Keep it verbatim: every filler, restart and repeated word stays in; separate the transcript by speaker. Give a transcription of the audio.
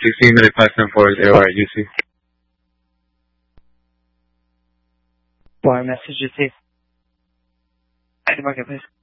Speaker 1: sixteen ninety-five seven four zero at U C.
Speaker 2: Wire message received. At the market, please.